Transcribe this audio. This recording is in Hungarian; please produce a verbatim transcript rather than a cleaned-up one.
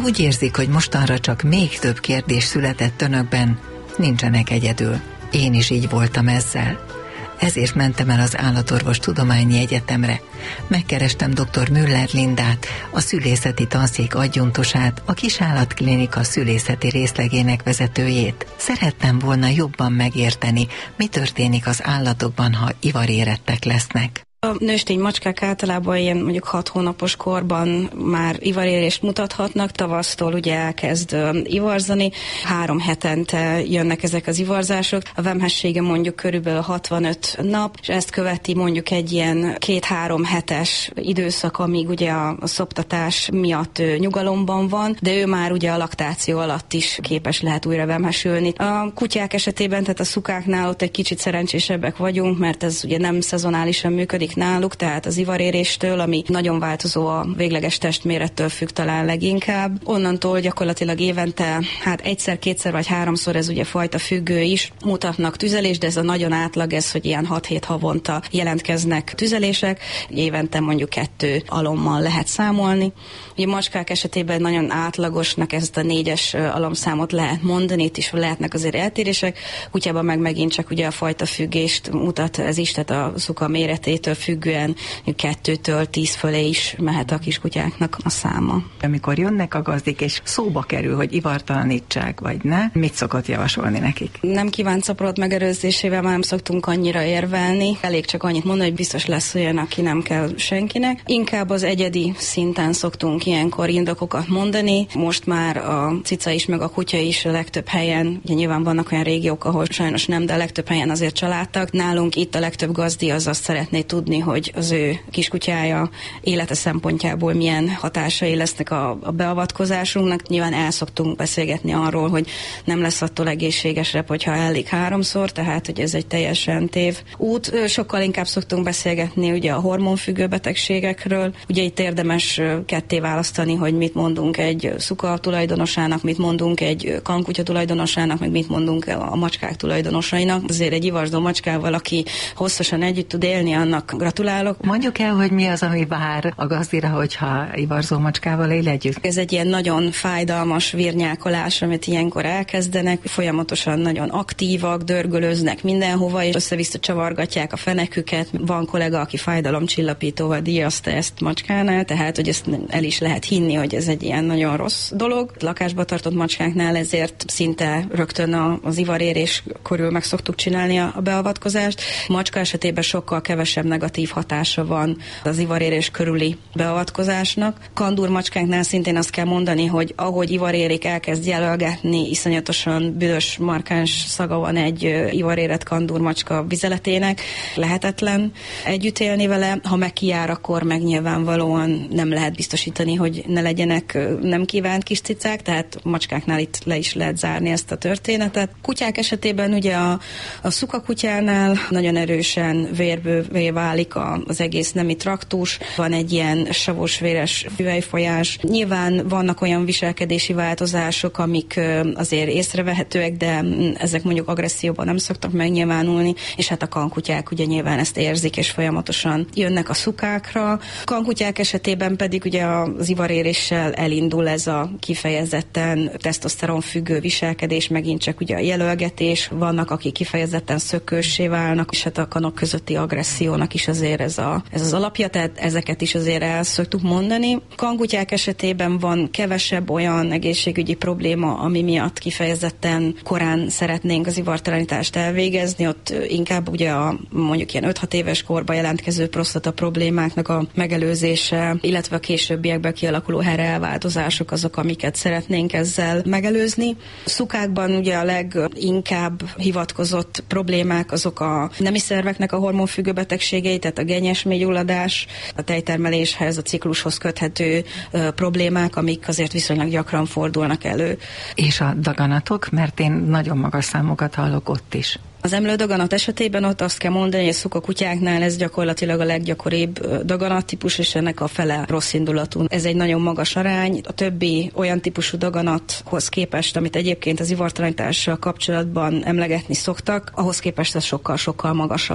úgy érzik, hogy mostanra csak még több kérdés született önökben, nincsenek egyedül. Én is így voltam ezzel. Ezért mentem el az Állatorvos Tudományi Egyetemre. Megkerestem dr. Müller Lindát, a szülészeti tanszék adjunktusát, a Kisállatklinika szülészeti részlegének vezetőjét. Szerettem volna jobban megérteni, mi történik az állatokban, ha ivarérettek lesznek. A nőstény macskák általában ilyen mondjuk hat hónapos korban már ivarérést mutathatnak, tavasztól ugye elkezd uh, ivarzani, három hetente jönnek ezek az ivarzások, a vemhessége mondjuk körülbelül hatvanöt nap, és ezt követi mondjuk egy ilyen két-három hetes időszak, amíg ugye a, a szoptatás miatt ő nyugalomban van, de ő már ugye a laktáció alatt is képes lehet újra vemhesülni. A kutyák esetében, tehát a szukáknál ott egy kicsit szerencsésebbek vagyunk, mert ez ugye nem szezonálisan működik náluk, tehát az ivaréréstől, ami nagyon változó a végleges testmérettől függ talán leginkább. Onnantól gyakorlatilag évente, hát egyszer, kétszer vagy háromszor, ez ugye fajta függő is, mutatnak tüzelést, de ez a nagyon átlag, ez, hogy ilyen hat-hét havonta jelentkeznek tüzelések, évente mondjuk kettő alommal lehet számolni. Ugye macskák esetében nagyon átlagosnak ezt a négyes alomszámot lehet mondani, itt is lehetnek azért eltérések, kutyában meg megint csak ugye a fajta függést mutat ez is, tehát a szuka méretétől függően kettőtől tíz fölé is mehet a kiskutyáknak a száma. Amikor jönnek a gazdik, és szóba kerül, hogy ivartalanítsák, vagy ne, mit szokott javasolni nekik? Nem kívánt szaporodott megelőzésével már nem szoktunk annyira érvelni. Elég csak annyit mondani, hogy biztos lesz olyan, aki nem kell senkinek. Inkább az egyedi szinten szoktunk ilyenkor indokokat mondani. Most már a cica is, meg a kutya is a legtöbb helyen, ugye nyilván vannak olyan régiók, ahol sajnos nem, de a legtöbb helyen azért családtag. Nálunk itt a legtöbb gazdi az azt szeretné tudni, hogy az ő kiskutyája élete szempontjából milyen hatásai lesznek a, a beavatkozásunknak. Nyilván el szoktunk beszélgetni arról, hogy nem lesz attól egészségesebb, hogyha ellik háromszor, tehát hogy ez egy teljesen tév út. Sokkal inkább szoktunk beszélgetni ugye a hormonfüggő betegségekről. Ugye itt érdemes ketté választani, hogy mit mondunk egy szuka tulajdonosának, mit mondunk egy kankutya tulajdonosának, meg mit mondunk a macskák tulajdonosainak. Azért egy ivarzó macskával, aki hosszasan együtt tud élni, annak gratulálok. Mondjuk el, hogy mi az, ami vár a gazdira, hogyha ivarzó macskával él együtt? Ez egy ilyen nagyon fájdalmas virnyákolás, amit ilyenkor elkezdenek, folyamatosan nagyon aktívak, dörgölöznek mindenhova, és össze-vissza csavargatják a feneküket. Van kollega, aki fájdalomcsillapítóval díjazta ezt macskánál, tehát hogy ezt el is lehet hinni, hogy ez egy ilyen nagyon rossz dolog. Lakásba tartott macskáknál ezért szinte rögtön az ivarérés körül meg szoktuk csinálni a beavatkozást. Macska esetében sokkal kevesebb negatív hatása van az ivarérés körüli beavatkozásnak. Kandúrmacskáknál szintén azt kell mondani, hogy ahogy ivarérik elkezd jelölgetni, iszonyatosan büdös, markáns szaga van egy ivarérett kandúrmacska vizeletének. Lehetetlen együtt élni vele, ha meg kijár, akkor meg nyilvánvalóan nem lehet biztosítani, hogy ne legyenek nem kívánt kis cicák, tehát macskáknál itt le is lehet zárni ezt a történetet. Kutyák esetében ugye a, a szukakutyánál nagyon erősen vérbővé válik a, az egész nemi traktus, van egy ilyen savos-véres hüvelyfolyás. Nyilván vannak olyan viselkedési változások, amik azért észrevehetőek, de ezek mondjuk agresszióban nem szoktak megnyilvánulni, és hát a kankutyák ugye nyilván ezt érzik, és folyamatosan jönnek a szukákra. Kankutyák esetében pedig ugye az ivaréréssel elindul ez a kifejezetten tesztoszteron függő viselkedés, megint csak ugye a jelölgetés, vannak, akik kifejezetten szökőssé válnak, és hát a kanok közötti agressziónak is azért ez, a, ez az alapja, tehát ezeket is azért el szoktuk mondani. Kankutyák esetében van kevesebb olyan egészségügyi probléma, ami miatt kifejezetten korán szeretnénk az ivartalanítást elvégezni, ott inkább ugye a mondjuk ilyen öt-hat éves korban jelentkező prostata problémáknak a megelőzése, illetve a későbbiekben kialakuló herreelváltozások azok, amiket szeretnénk ezzel megelőzni. Szukákban ugye a leginkább hivatkozott problémák azok a nemi szerveknek a hormonfüggő betegségei, tehát a gennyes mélygyulladás, a tejtermeléshez, a ciklushoz köthető ö, problémák, amik azért viszonylag gyakran fordulnak elő. És a daganatok, mert én nagyon magas számokat hallok ott is. Az emlődaganat esetében ott azt kell mondani, hogy a szukakutyáknál ez gyakorlatilag a leggyakoribb daganattípus, és ennek a fele rossz indulatú. Ez egy nagyon magas arány. A többi olyan típusú daganathoz képest, amit egyébként az ivartalanítással kapcsolatban emlegetni szoktak, ahhoz képest ez sokkal-sokkal magasabb.